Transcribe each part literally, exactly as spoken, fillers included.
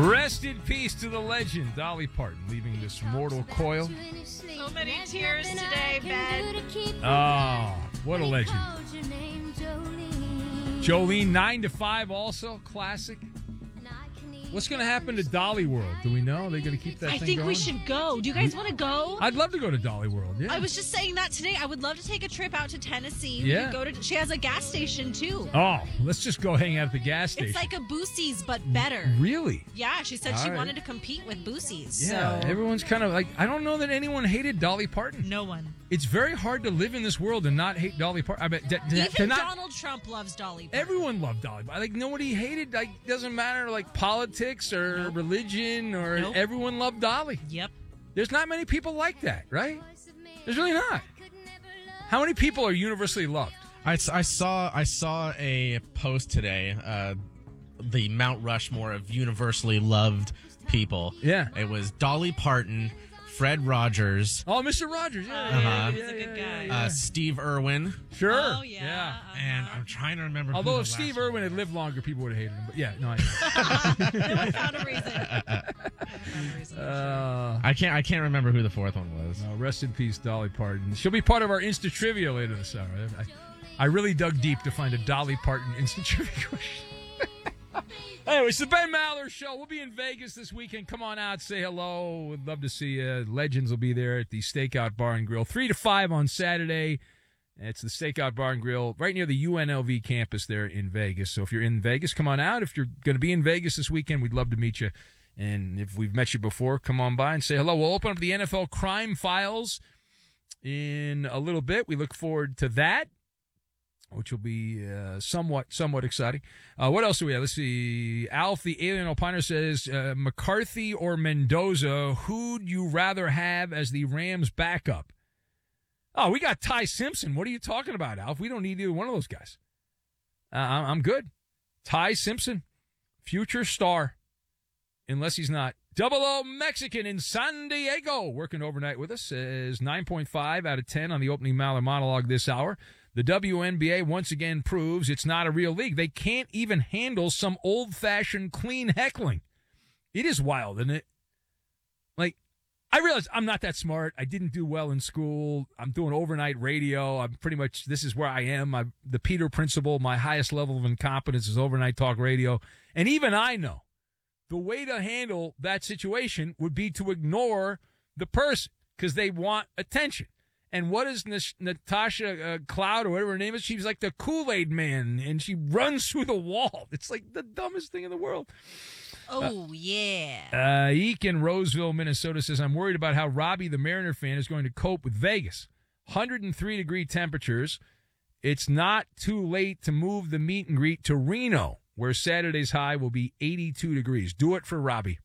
Rest in peace to the legend, Dolly Parton, leaving this mortal coil. So many tears today, Ben. Oh, what a legend. Jolene, nine to five also, classic. What's going to happen to Dolly World? Do we know? Are they going to keep that I thing think going? we should go. Do you guys want to go? I'd love to go to Dolly World, yeah. I was just saying that today. I would love to take a trip out to Tennessee. We Yeah. could go to. She has a gas station, too. Oh, let's just go hang out at the gas station. It's like a Boosie's, but better. Really? Yeah, she said All she right. wanted to compete with Boosie's. Yeah, so. everyone's kind of like, I don't know that anyone hated Dolly Parton. No one. It's very hard to live in this world and not hate Dolly Parton. I mean, d- d- Even to not, Donald Trump loves Dolly Parton. everyone loved Dolly Parton. Like, nobody hated, like, doesn't matter, like, politics or Nope. religion or Nope. everyone loved Dolly. Yep. There's not many people like that, right? There's really not. How many people are universally loved? I, I saw I saw a post today, uh, the Mount Rushmore of universally loved people. Yeah. It was Dolly Parton, Fred Rogers, Oh, Mister Rogers. Yeah, Uh-huh. yeah, He's yeah, a good yeah, guy. yeah. uh, Steve Irwin, Sure. Oh, yeah. Uh-huh. and I'm trying to remember. who Although the if Steve last one Irwin had was. lived longer, people would have hated him. But yeah, no, I They would have found a reason. They would have found a reason. uh, I can't I can't remember who the fourth one was. no, rest in peace, Dolly Parton. She'll be part of our Insta Trivia later this hour. I, I really dug deep to find a Dolly Parton Insta Trivia question. Anyway, it's the Ben Maller Show. We'll be in Vegas this weekend. Come on out, say hello. We'd love to see you. Legends will be there at the Stakeout Bar and Grill. Three to five on Saturday. It's the Stakeout Bar and Grill right near the U N L V campus there in Vegas. So if you're in Vegas, come on out. If you're going to be in Vegas this weekend, we'd love to meet you. And if we've met you before, come on by and say hello. We'll open up the N F L Crime Files in a little bit. We look forward to that, which will be uh, somewhat somewhat exciting. Uh, what else do we have? Let's see. Alf, the Alien Opiner, says, uh, McCarthy or Mendoza, who'd you rather have as the Rams backup? Oh, we got Ty Simpson. What are you talking about, Alf? We don't need either one of those guys. Uh, I'm I'm good. Ty Simpson, future star, unless he's not. Double O Mexican in San Diego, working overnight with us, says nine point five out of ten on the opening Maller monologue this hour. The W N B A once again proves it's not a real league. They can't even handle some old-fashioned clean heckling. It is wild, isn't it? Like, I realize I'm not that smart. I didn't do well in school. I'm doing overnight radio. I'm pretty much, this is where I am. I'm the Peter Principle. My highest level of incompetence is overnight talk radio. And even I know the way to handle that situation would be to ignore the person because they want attention. And what is Nash- Natasha uh, Cloud or whatever her name is? She's like the Kool-Aid man, and she runs through the wall. It's like the dumbest thing in the world. Oh, yeah. Uh, Eek in Roseville, Minnesota says, I'm worried about how Robbie, the Mariner fan, is going to cope with Vegas. one hundred three degree temperatures. It's not too late to move the meet and greet to Reno, where Saturday's high will be eighty-two degrees. Do it for Robbie.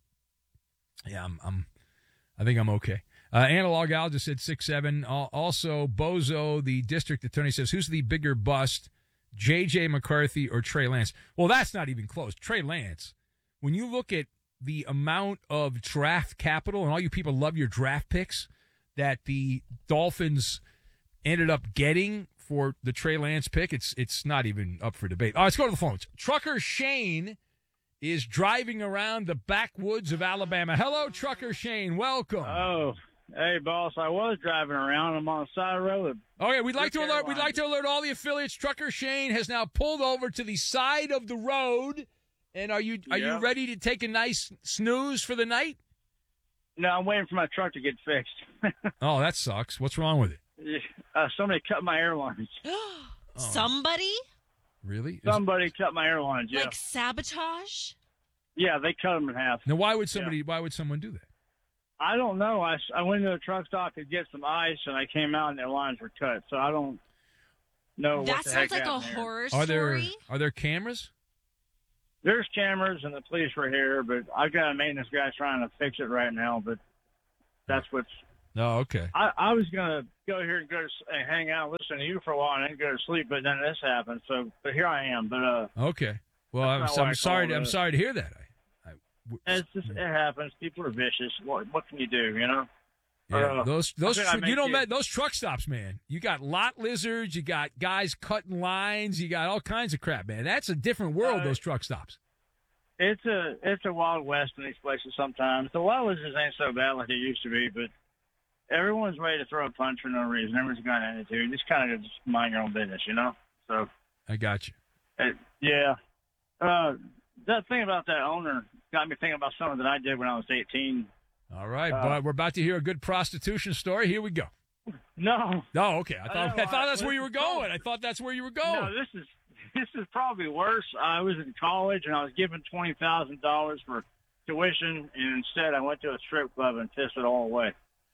Yeah, I'm, I'm I think I'm okay. Uh, Analog Al just said six seven. Uh, also, Bozo, the district attorney, says, who's the bigger bust, J J McCarthy or Trey Lance? Well, that's not even close. Trey Lance, when you look at the amount of draft capital, and all you people love your draft picks, that the Dolphins ended up getting for the Trey Lance pick, it's it's not even up for debate. All right, let's go to the phones. Trucker Shane is driving around the backwoods of Alabama. Hello, Trucker Shane. Welcome. Oh, hey, boss. I was driving around. I'm on the side of the road. Okay, we'd like to North alert. We'd Carolina. like to alert all the affiliates. Trucker Shane has now pulled over to the side of the road. And are you are you Yeah. ready to take a nice snooze for the night? No, I'm waiting for my truck to get fixed. Oh, that sucks. What's wrong with it? uh, somebody cut my air lines. Somebody? Really? Is- Somebody cut my air lines, yeah. Like sabotage? Yeah, they cut them in half. now, why would somebody? Why would someone do that? I don't know. I, I went to a truck stop to get some ice, and I came out, and their lines were cut. So I don't know what That the sounds heck like a happened there. horror Are there story. are there cameras? There's cameras, and the police were here, but I've got a maintenance guy trying to fix it right now, but that's what's No. Okay. I, I was gonna go here and go to, s- and hang out, and listen to you for a while, and then go to sleep. But then this happened, so but here I am. But uh, Okay. Well, I'm, That's so- not I'm why I sorry. called I'm it. sorry to hear that. I, I w- it's just it happens. People are vicious. What what can you do? You know. yeah, uh, those those I think I tr- you make know it- man, those truck stops, man. You got lot lizards. You got guys cutting lines. You got all kinds of crap, man. That's a different world. Uh, those truck stops. it's a it's a wild west in these places sometimes. The Wallaces ain't so bad like they used to be, but everyone's ready to throw a punch for no reason. Everyone's got an attitude. Just kind of just mind your own business, you know? So I got you. It, yeah. Uh, that thing about that owner got me thinking about something that I did when I was eighteen. All right, Uh, but we're about to hear a good prostitution story. Here we go. No. Oh, okay. I thought I I, know, thought I- that's where you were listen, going. I thought that's where you were going. No, this is this is probably worse. I was in college and I was given twenty thousand dollars for tuition, and instead I went to a strip club and pissed it all away.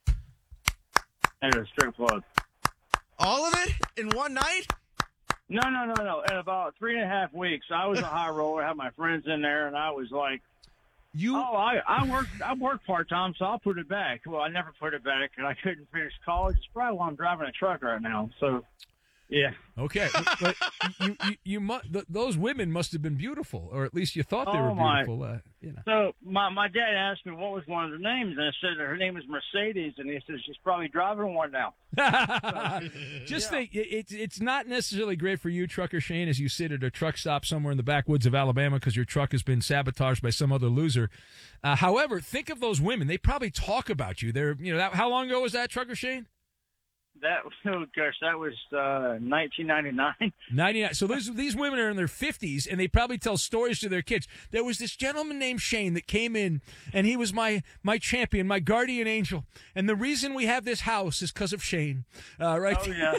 At a strip club. All of it in one night? No, no, no, no. In about three and a half weeks, I was a high roller. I had my friends in there, and I was like, You "Oh, I I work I work part time, so I'll put it back." Well, I never put it back, and I couldn't finish college. It's probably why I'm driving a truck right now. So, yeah. okay? But you you, you mu- th- those women must have been beautiful, or at least you thought they Oh, were my. beautiful. Uh, you know. So my my dad asked me what was one of the names, and I said her name is Mercedes, and he says she's probably driving one now. Just Yeah. think, it, it's it's not necessarily great for you, Trucker Shane, as you sit at a truck stop somewhere in the backwoods of Alabama because your truck has been sabotaged by some other loser. Uh, however, think of those women; they probably talk about you. They're, you know, that, how long ago was that, Trucker Shane? That oh gosh, that was uh, nineteen ninety-nine. ninety-nine. So these these women are in their fifties, and they probably tell stories to their kids. There was this gentleman named Shane that came in, and he was my my champion, my guardian angel. And the reason we have this house is because of Shane. Uh, right? Oh yeah.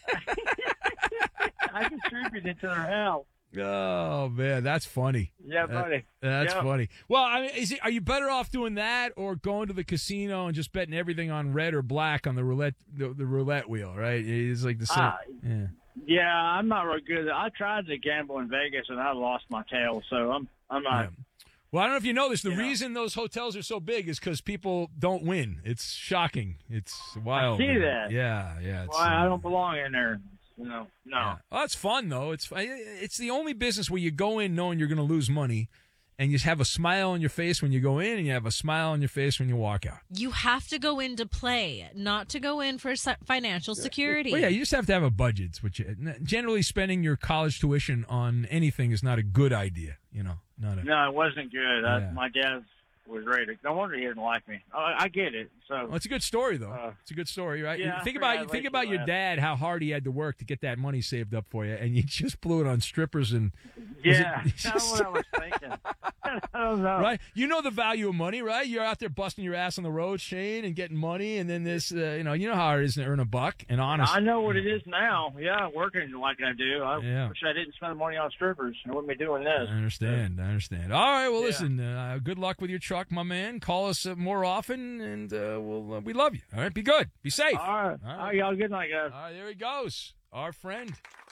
I contributed to their house. Oh man, that's funny. Yeah, That- buddy. that's Yeah. funny. Well, I mean, is it, are you better off doing that or going to the casino and just betting everything on red or black on the roulette the, the roulette wheel? Right? It's like the same. Uh, yeah. Yeah, I'm not real good. I tried to gamble in Vegas and I lost my tail, so I'm I'm not. Yeah. Well, I don't know if you know this. The Yeah. reason those hotels are so big is because people don't win. It's shocking. It's wild. see that. Yeah, yeah. It's, Well, I uh, don't belong in there. You know, no. yeah. Well, that's fun though. It's it's the only business where you go in knowing you're going to lose money, and you have a smile on your face when you go in, and you have a smile on your face when you walk out. You have to go in to play, not to go in for se- financial security. Well, yeah, you just have to have a budget. Which generally spending your college tuition on anything is not a good idea. You know, not a. No, it wasn't good. Yeah. I, my dad was ready to. No wonder he didn't like me. I, I get it. So Well, it's a good story, though. Uh, it's a good story, right? yeah, I think forgot about I'd think like about to your laugh. dad, how hard he had to work to get that money saved up for you, and you just blew it on strippers and yeah, it- that's what I was thinking. I don't know. right. You know the value of money, right? You're out there busting your ass on the road, Shane, and getting money, and then this, uh, you know, you know how hard it is to earn a buck. And honest, I know what it is now. Yeah, working like I do. I Yeah. wish I didn't spend money on strippers. I wouldn't be doing this. I understand. I understand. All right. Well, Yeah. listen. Uh, good luck with your truck, my man. Call us uh, more often, and uh, we'll uh, we love you. All right. Be good. Be safe. All right. All right. All right, y'all. Good night, guys. All right, there he goes. Our friend,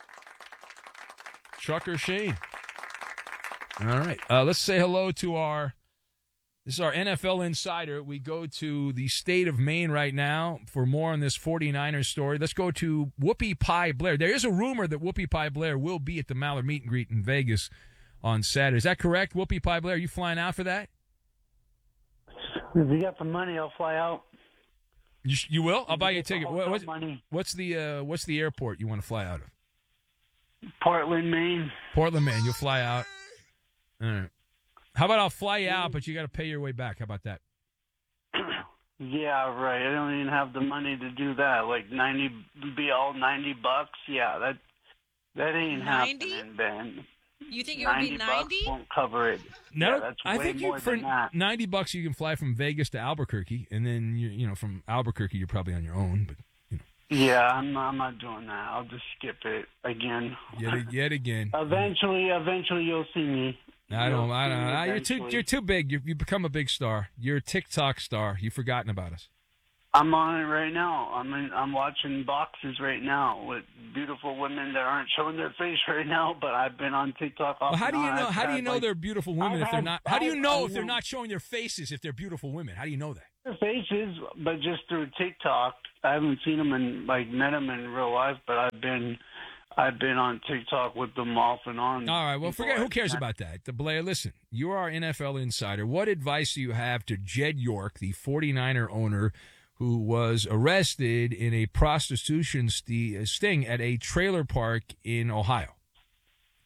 Trucker Shane. All right. Uh, let's say hello to our, this is our N F L insider. We go to the state of Maine right now for more on this 49ers story. Let's go to Whoopi Pie Blair. There is a rumor that Whoopi Pie Blair will be at the Mallard meet and greet in Vegas on Saturday. Is that correct, Whoopi Pie Blair? Are you flying out for that? If you got the money, I'll fly out. You, sh- you will? I'll buy you a Get the ticket. What, hotel what's, money. what's the uh, what's the airport you want to fly out of? Portland, Maine. Portland, Maine. You'll fly out. All right. How about I'll fly you out, but you got to pay your way back? How about that? Yeah, right. I don't even have the money to do that. Like ninety, be all ninety bucks. Yeah, that that ain't ninety? happening, Ben. You think it would be bucks ninety? won't cover it. No, yeah, that's I way think you more for than that. ninety bucks you can fly from Vegas to Albuquerque, and then you you know from Albuquerque you're probably on your own. But you know, Yeah, I'm not, I'm not doing that. I'll just skip it again. yet yet again. Eventually, eventually you'll see me. I don't. You'll I see don't. me know. You're too. eventually. You're too big. You you become a big star. You're a TikTok star. You've forgotten about us. I'm on it right now. I'm in, I'm watching boxes right now with beautiful women that aren't showing their face right now. But I've been on TikTok. Off Well, how do and you on. know? I've How do you had, know like, they're beautiful women I've if they're had- not? How do you I- know I if they're know. not showing their faces if they're beautiful women? How do you know that? their faces, but just through TikTok. I haven't seen them and like met them in real life, but I've been I've been on TikTok with them off and on. All right. Well, before. forget. Who cares about that? The Blair, listen. You are our N F L insider. What advice do you have to Jed York, the 49er owner, who was arrested in a prostitution st- sting at a trailer park in Ohio?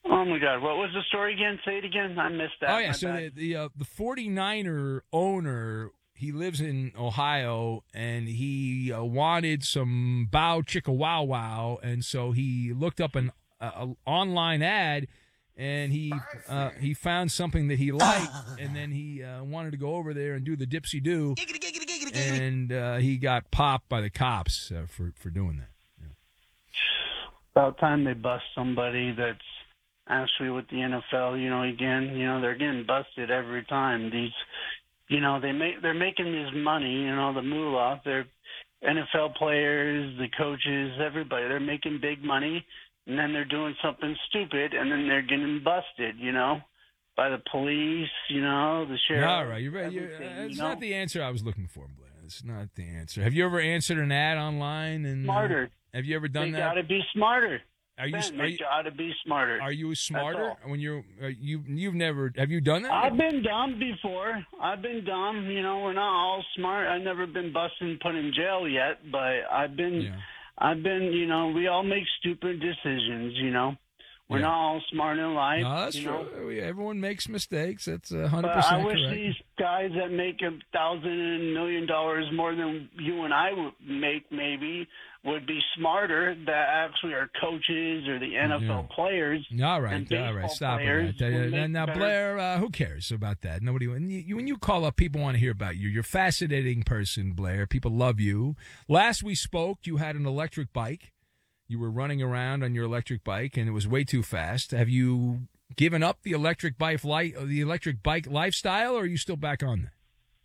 Oh, my God. What was the story again? Say it again. I missed that. Oh, yeah. My So bad. the the, uh, the 49er owner, he lives in Ohio, and he uh, wanted some bow chicka wow wow, and so he looked up an uh, online ad, and he uh, he found something that he liked, and then he uh, wanted to go over there and do the dipsy do, and uh, he got popped by the cops uh, for for doing that. About time they bust somebody that's actually with the N F L. You know, again, you know, they're getting busted every time. These, you know, they make they're making this money. You know, the moolah. They're N F L players, the coaches, everybody. They're making big money, and then they're doing something stupid, and then they're getting busted. You know, by the police. You know, the sheriff. All right, you're right. You're, everything, that's you know? not the answer I was looking for, Blair. That's not the answer. Have you ever answered an ad online? And Smarter. Uh, have you ever done They that? got to be smarter. Are you? Ben, Are they you? got to be smarter. Are you smarter all. when you're uh, you? You've never have you done that? I've been dumb before. I've been dumb. You know, we're not all smart. I've never been busted and put in jail yet, but I've been, Yeah. I've been. You know, we all make stupid decisions. You know, we're Yeah. not all smart in life. No, that's you true. know? We- Everyone makes mistakes. That's a hundred But I percent wish correct. these guys that make a thousand and million dollars more than you and I would make maybe would be smarter. That actually are coaches or the N F L Yeah. players. All right, and all right, baseball stop players it. will Uh, make now, better- Blair, uh, who cares about that? Nobody. When you, when you call up, people want to hear about you. You're a fascinating person, Blair. People love you. Last we spoke, you had an electric bike. You were running around on your electric bike, and it was way too fast. Have you given up the electric bike light, the electric bike lifestyle, or are you still back on that?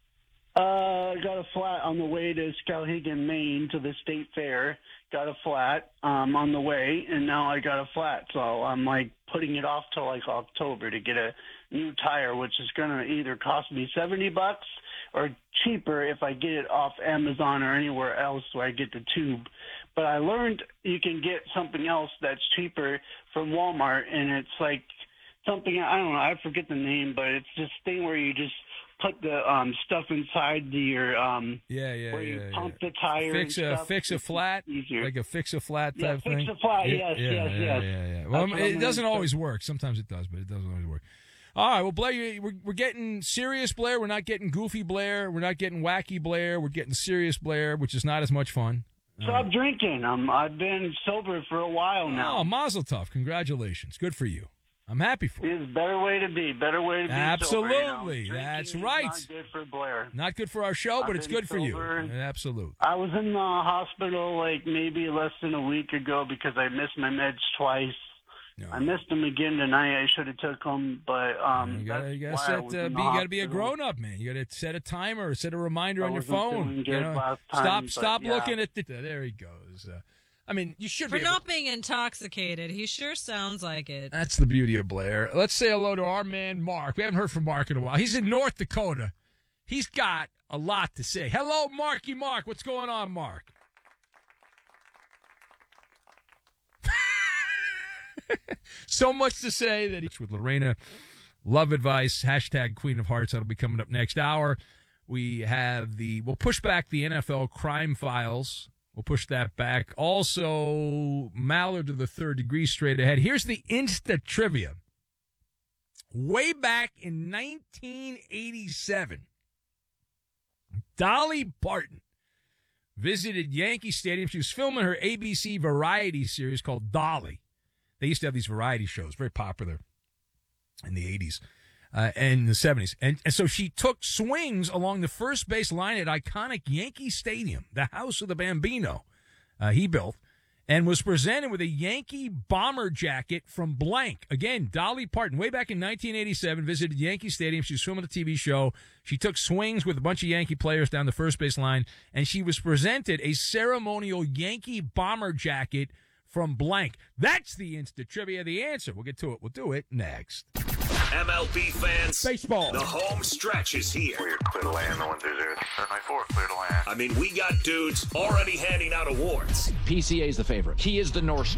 Uh, got a flat on the way to Skowhegan, Maine, to the state fair. Got a flat um, on the way, and now I got a flat. So I'm like putting it off till like October to get a new tire, which is going to either cost me seventy bucks or cheaper if I get it off Amazon or anywhere else where I get the tube. But I learned you can get something else that's cheaper from Walmart, and it's like something, I don't know, I forget the name, but it's this thing where you just put the um, stuff inside the, your um, Yeah, yeah, where yeah. you yeah. pump the tire. Fix and a stuff. fix a It's flat, easier. like a fix a flat Yeah, type fix thing. a flat, Yeah, yes, yeah, yes, yeah, yes. yeah, yeah. That's Well, what it I'm doesn't gonna always work. Sometimes it does, but it doesn't always work. All right, well, Blair, you- we're, we're getting serious Blair. We're not getting goofy Blair. We're not getting wacky Blair. We're getting serious Blair, which is not as much fun. Stop drinking. Um, I've been sober for a while now. Oh, Mazel Tov. Congratulations. Good for you. I'm happy for you. It's a better way to be. Better way to be. Absolutely. Sober, you know? That's Drinking is right. Not good for Blair. Not good for our show, but I've it's been good for you. sober. Absolutely. I was in the hospital like maybe less than a week ago because I missed my meds twice. No. I missed them again tonight. I should have took them, but um, You gotta, that's you gotta why I set. was Uh, in be, the you gotta be a hospital. grown up, man. You gotta set a timer or set a reminder I on your wasn't phone. feeling You good know? last stop, time, but stop yeah. looking at the. There he goes. Uh, I mean, you should For be. able- not being intoxicated, he sure sounds like it. That's the beauty of Blair. Let's say hello to our man Mark. We haven't heard from Mark in a while. He's in North Dakota. He's got a lot to say. Hello, Marky Mark. What's going on, Mark? So much to say that each with Lorena. Love advice. Hashtag Queen of Hearts. That'll be coming up next hour. We have the, we'll push back the N F L crime files. We'll push that back. Also, Mallard to the third degree straight ahead. Here's the Insta trivia. Way back in nineteen eighty-seven, Dolly Parton visited Yankee Stadium. She was filming her A B C variety series called Dolly. They used to have these variety shows, very popular in the eighties uh, and the seventies. And, and so she took swings along the first base line at iconic Yankee Stadium, the house of the Bambino uh, he built, and was presented with a Yankee bomber jacket from blank. Again, Dolly Parton, way back in nineteen eighty-seven, visited Yankee Stadium. She was filming a T V show. She took swings with a bunch of Yankee players down the first base line, and she was presented a ceremonial Yankee bomber jacket from blank. That's the Insta trivia. The answer. We'll get to it. We'll do it next. M L B fans, Baseball. the home stretch is here. Clear, clear to land, the one through zero. Turn my four, clear to land. I mean, we got dudes already handing out awards. P C A is the favorite. He is the North